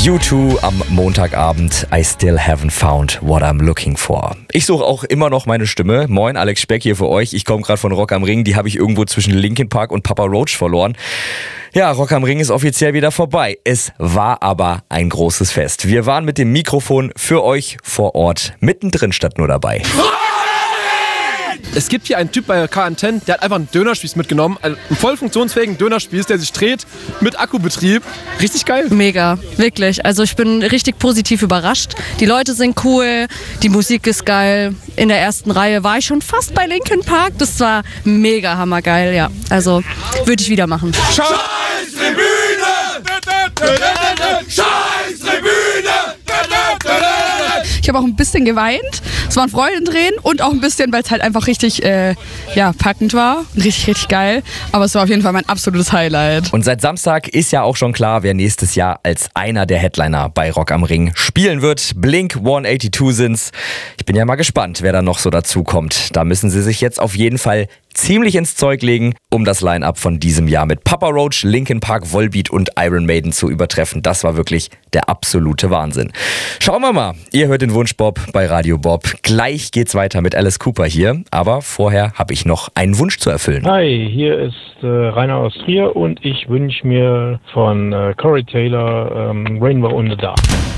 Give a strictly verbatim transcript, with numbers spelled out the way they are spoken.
U zwei am Montagabend. I still haven't found what I'm looking for. Ich suche auch immer noch meine Stimme. Moin, Alex Speck hier für euch. Ich komme gerade von Rock am Ring. Die habe ich irgendwo zwischen Linkin Park und Papa Roach verloren. Ja, Rock am Ring ist offiziell wieder vorbei. Es war aber ein großes Fest. Wir waren mit dem Mikrofon für euch vor Ort mittendrin statt nur dabei. Es gibt hier einen Typ bei K N zehn, der hat einfach einen Dönerspieß mitgenommen. Einen voll funktionsfähigen Dönerspieß, der sich dreht mit Akkubetrieb. Richtig geil. Mega, wirklich. Also ich bin richtig positiv überrascht. Die Leute sind cool, die Musik ist geil. In der ersten Reihe war ich schon fast bei Linkin Park. Das war mega hammergeil, ja. Also würde ich wieder machen. Scheiß Tribüne! Scheiß Tribüne! Ich habe auch ein bisschen geweint. Es waren Freudentränen und auch ein bisschen, weil es halt einfach richtig äh, ja, packend war. Richtig, richtig geil. Aber es war auf jeden Fall mein absolutes Highlight. Und seit Samstag ist ja auch schon klar, wer nächstes Jahr als einer der Headliner bei Rock am Ring spielen wird. Blink hundertzweiundachtzig sind's. Ich bin ja mal gespannt, wer da noch so dazu kommt. Da müssen sie sich jetzt auf jeden Fall ziemlich ins Zeug legen, um das Line-Up von diesem Jahr mit Papa Roach, Linkin Park, Volbeat und Iron Maiden zu übertreffen. Das war wirklich der absolute Wahnsinn. Schauen wir mal. Ihr hört den Wunsch Bob bei Radio Bob. Gleich geht's weiter mit Alice Cooper hier. Aber vorher habe ich noch einen Wunsch zu erfüllen. Hi, hier ist äh, Rainer aus Trier und ich wünsche mir von äh, Corey Taylor ähm, Rainbow in the Dark.